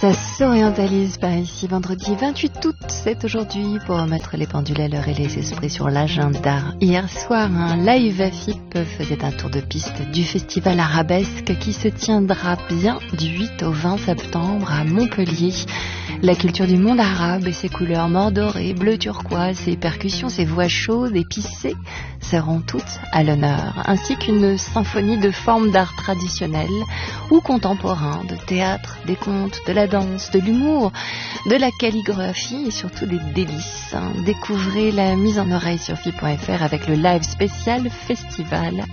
Ça s'orientalise par ici. Vendredi 28 août, c'est aujourd'hui pour remettre les pendules à l'heure et les esprits sur l'agenda. Hier soir, un live AFIP faisait un tour de piste du festival Arabesque qui se tiendra bien du 8 au 20 septembre à Montpellier. La culture du monde arabe et ses couleurs mordorées, bleu turquoise, ses percussions, ses voix chaudes, épicées seront toutes à l'honneur, ainsi qu'une symphonie de formes d'art traditionnelles ou contemporains, de théâtre, des contes, de la danse, de l'humour, de la calligraphie et surtout des délices. Découvrez la mise en oreille sur fi.fr avec le live spécial festival